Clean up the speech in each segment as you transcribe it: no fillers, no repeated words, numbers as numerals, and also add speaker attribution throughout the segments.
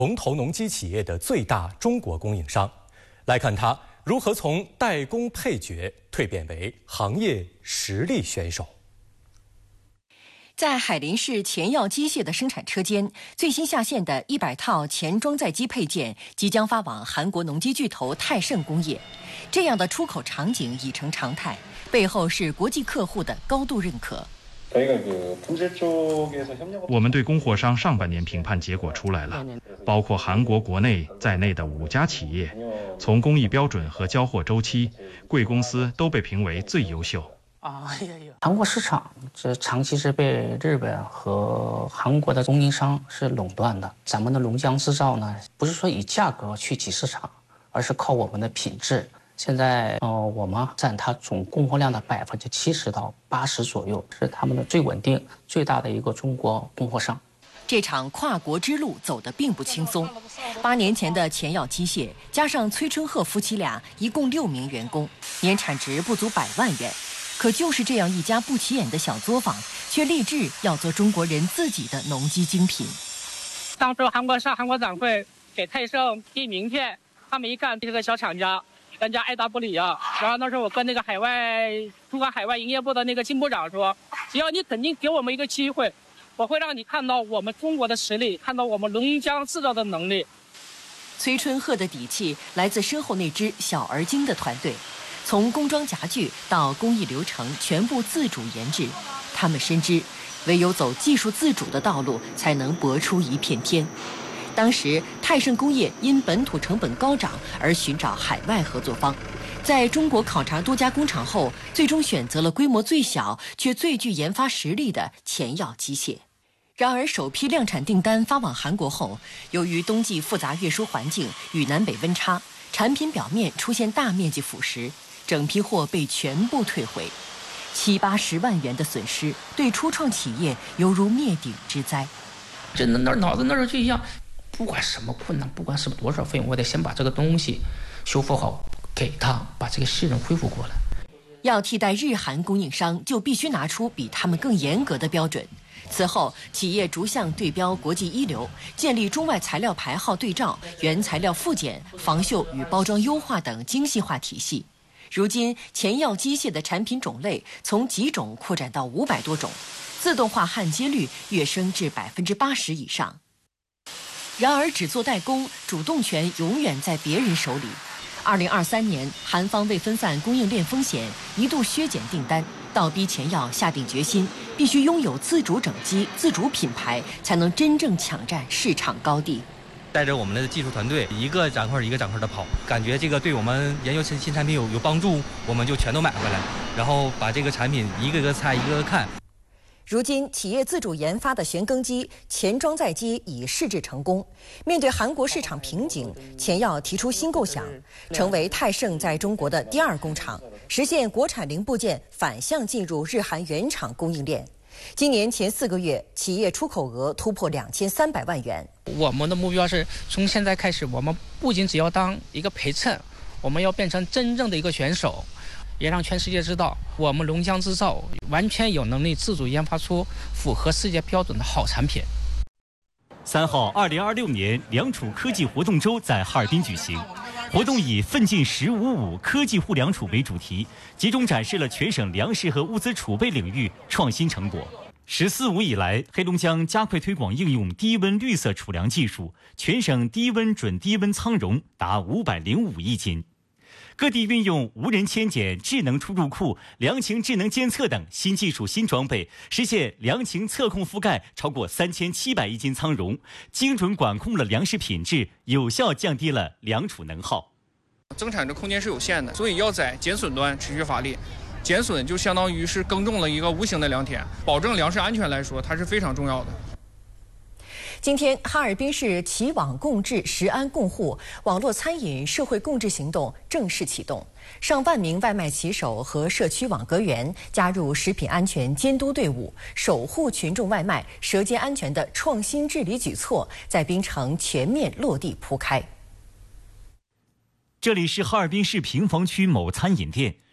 Speaker 1: 龙头农机企业的最大中国供应商，来看它如何从代工配角蜕变为行业实力选手。
Speaker 2: 在海林市前药机械的生产车间，最新下线的100套前装载机配件即将发往韩国农机巨头泰盛工业。这样的出口场景已成常态，背后是国际客户的高度认可。
Speaker 3: 我们对供货商上半年评判结果出来了，包括韩国国内在内的5家企业，从工艺标准和交货周期，贵公司都被评为最优秀。
Speaker 4: 韩国市场这长期是被日本和韩国的供应商是垄断的。咱们的龙江制造呢，不是说以价格去挤市场，而是靠我们的品质。现在我们占它总供货量的70%到80%左右，是他们的最稳定、最大的一个中国供货商。
Speaker 2: 这场跨国之路走得并不轻松。8年前的前药机械加上崔春鹤夫妻俩，一共6名员工，年产值不足100万元。可就是这样一家不起眼的小作坊，却立志要做中国人自己的农机精品。
Speaker 5: 当时韩国展会给泰盛递名片，他们一看这个小厂家，人家爱答不理啊。然后那时候我跟那个主管海外营业部的那个金部长说，只要你肯定给我们一个机会，我会让你看到我们中国的实力，看到我们龙江制造的能力。
Speaker 2: 崔春鹤的底气来自身后那支小而精的团队。从工装夹具到工艺流程全部自主研制，他们深知，唯有走技术自主的道路，才能搏出一片天。当时泰盛工业因本土成本高涨而寻找海外合作方，在中国考察多家工厂后，最终选择了规模最小却最具研发实力的前药机械。然而首批量产订单发往韩国后，由于冬季复杂运输环境与南北温差，产品表面出现大面积腐蚀，整批货被全部退回，70、80万元的损失，对初创企业犹如灭顶之灾。
Speaker 4: 这脑子那儿就一样，不管什么困难，不管是多少费用，我得先把这个东西修复好，给他把这个信任恢复过来。
Speaker 2: 要替代日韩供应商，就必须拿出比他们更严格的标准。此后，企业逐项对标国际一流，建立中外材料牌号对照、原材料复检、防锈与包装优化等精细化体系。如今，前药机械的产品种类从几种扩展到500多种，自动化焊接率跃升至80%以上。然而，只做代工，主动权永远在别人手里。2023年，韩方为分散供应链风险，一度削减订单，倒逼前药下定决心，必须拥有自主整机、自主品牌，才能真正抢占市场高地。
Speaker 6: 带着我们的技术团队，一个展块一个展块的跑，感觉这个对我们研究新产品有帮助，我们就全都买回来，然后把这个产品一个个拆，一个个看。
Speaker 2: 如今，企业自主研发的旋耕机、前装载机已试制成功。面对韩国市场瓶颈，前药提出新构想，成为泰盛在中国的第2工厂，实现国产零部件反向进入日韩原厂供应链。今年前4个月，企业出口额突破2300万元。
Speaker 4: 我们的目标是从现在开始，我们不仅只要当一个陪衬，我们要变成真正的一个选手，也让全世界知道我们龙江制造完全有能力自主研发出符合世界标准的好产品。
Speaker 7: 3号，2026年良渚科技活动周在哈尔滨举行。活动以奋进1055科技护良渚为主题，集中展示了全省粮食和物资储备领域创新成果。14.5以来，黑龙江加快推广应用低温绿色储粮技术，全省低温准低温仓容达505亿斤。各地运用无人牵检、智能出入库、粮情智能监测等新技术新装备，实现粮情测控覆盖超过3700亿斤仓容，精准管控了粮食品质，有效降低了粮储能耗。
Speaker 8: 增产的空间是有限的，所以要在减损端持续发力。减损就相当于是耕种了一个无形的良田，保证粮食安全来说，它是非常重要的。
Speaker 2: 今天，哈尔滨市齐网共治、食安共护网络餐饮社会共治行动正式启动，上万名外卖骑手和社区网格员加入食品安全监督队伍，守护群众外卖舌尖安全的创新治理举措在滨城全面落地铺开。
Speaker 7: 这里是哈尔滨市平房区某餐饮店，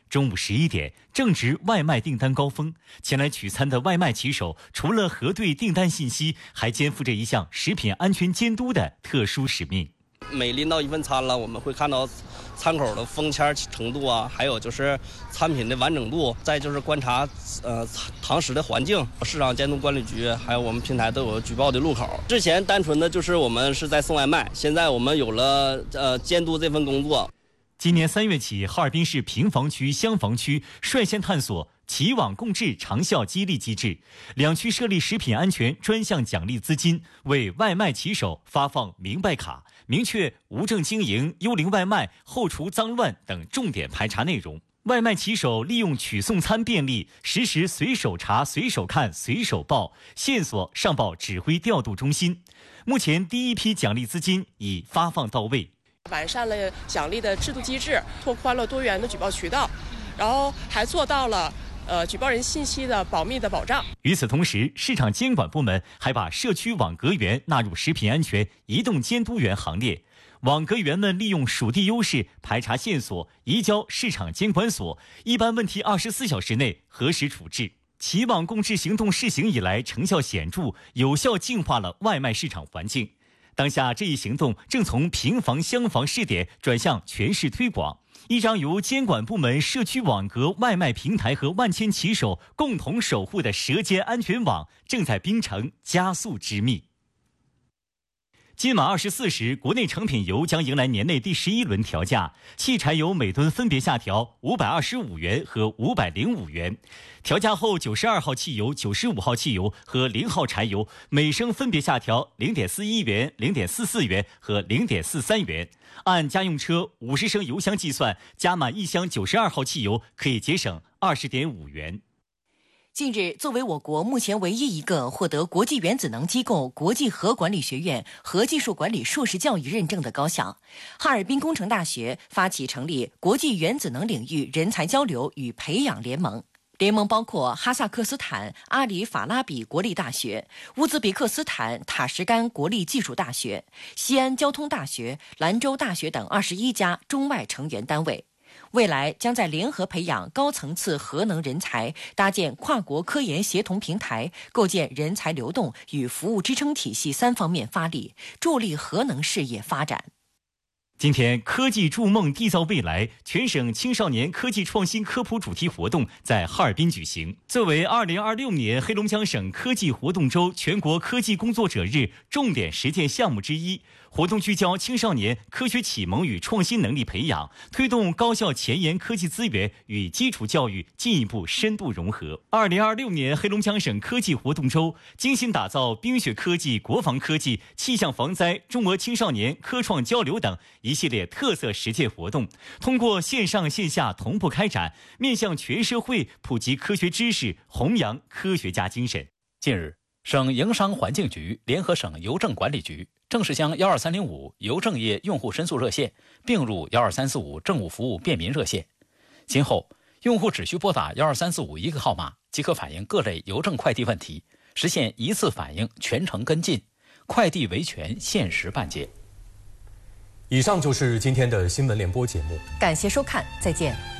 Speaker 7: 中午11点正值外卖订单高峰，前来取餐的外卖骑手除了核对订单信息，还肩负着一项食品安全监督的特殊使命。
Speaker 9: 每拎到一份餐了，我们会看到餐口的封签程度啊，还有就是餐品的完整度，再就是观察堂食的环境。市场监督管理局还有我们平台都有举报的路口。之前单纯的就是我们是在送外卖，现在我们有了监督这份工作。
Speaker 7: 今年3月起，哈尔滨市平房区、厢房区率先探索齐网共治长效激励机制，两区设立食品安全专项奖励资金，为外卖骑手发放明白卡，明确无证经营、幽灵外卖、后厨脏乱等重点排查内容。外卖骑手利用取送餐便利，实时随手查、随手看、随手报，线索上报指挥调度中心。目前第一批奖励资金已发放到位。
Speaker 10: 完善了奖励的制度机制，拓宽了多元的举报渠道，然后还做到了举报人信息的保密的保障。
Speaker 7: 与此同时，市场监管部门还把社区网格员纳入食品安全移动监督员行列。网格员们利用属地优势排查线索，移交市场监管所，一般问题24小时内核实处置。齐网共治行动试行以来，成效显著，有效净化了外卖市场环境。当下这一行动正从平房、厢房试点转向全市推广。一张由监管部门、社区网格、外卖平台和万千骑手共同守护的舌尖安全网正在冰城加速织密。今晚24时，国内成品油将迎来年内第11轮调价，汽柴油每吨分别下调525元和505元。调价后，92号汽油、95号汽油和0号柴油每升分别下调0.41元、0.44元和0.43元。按家用车50升油箱计算，加满1箱92号汽油可以节省20.5元。
Speaker 2: 近日，作为我国目前唯一一个获得国际原子能机构国际核管理学院核技术管理硕士教育认证的高校，哈尔滨工程大学发起成立国际原子能领域人才交流与培养联盟。联盟包括哈萨克斯坦阿里法拉比国立大学、乌兹别克斯坦塔什干国立技术大学、西安交通大学、兰州大学等21家中外成员单位。未来将在联合培养高层次核能人才，搭建跨国科研协同平台，构建人才流动与服务支撑体系3方面发力，助力核能事业发展。
Speaker 7: 今天，科技筑梦，缔造未来全省青少年科技创新科普主题活动在哈尔滨举行。作为2026年黑龙江省科技活动周全国科技工作者日重点实践项目之一，活动聚焦青少年科学启蒙与创新能力培养，推动高校前沿科技资源与基础教育进一步深度融合。2026年黑龙江省科技活动周精心打造冰雪科技、国防科技、气象防灾、中俄青少年科创交流等一系列特色实践活动，通过线上线下同步开展，面向全社会普及科学知识，弘扬科学家精神。
Speaker 11: 近日，省营商环境局联合省邮政管理局正式将12305邮政业用户申诉热线并入12345政务服务便民热线。今后，用户只需拨打12345一个号码，即可反映各类邮政快递问题，实现一次反映、全程跟进，快递维权限时办结。
Speaker 1: 以上就是今天的新闻联播节目，
Speaker 2: 感谢收看，再见。